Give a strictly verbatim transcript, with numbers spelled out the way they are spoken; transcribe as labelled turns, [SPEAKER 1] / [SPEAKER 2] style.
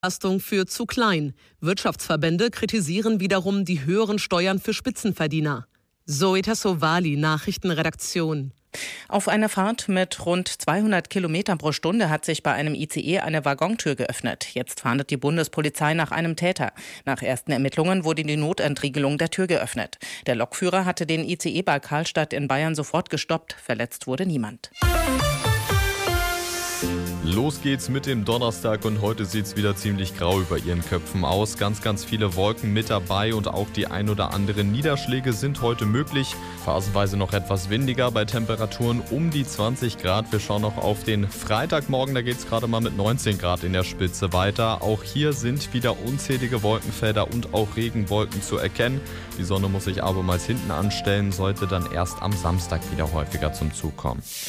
[SPEAKER 1] Belastung für zu klein. Wirtschaftsverbände kritisieren wiederum die höheren Steuern für Spitzenverdiener. Zoe Tassovali, Nachrichtenredaktion.
[SPEAKER 2] Auf einer Fahrt mit rund zweihundert Kilometern pro Stunde hat sich bei einem I C E eine Waggontür geöffnet. Jetzt fahndet die Bundespolizei nach einem Täter. Nach ersten Ermittlungen wurde die Notentriegelung der Tür geöffnet. Der Lokführer hatte den I C E bei Karlstadt in Bayern sofort gestoppt. Verletzt wurde niemand.
[SPEAKER 3] Los geht's mit dem Donnerstag und heute sieht's wieder ziemlich grau über ihren Köpfen aus. Ganz, ganz viele Wolken mit dabei und auch die ein oder anderen Niederschläge sind heute möglich. Phasenweise noch etwas windiger bei Temperaturen um die zwanzig Grad. Wir schauen noch auf den Freitagmorgen, da geht's gerade mal mit neunzehn Grad in der Spitze weiter. Auch hier sind wieder unzählige Wolkenfelder und auch Regenwolken zu erkennen. Die Sonne muss sich abermals hinten anstellen, sollte dann erst am Samstag wieder häufiger zum Zug kommen.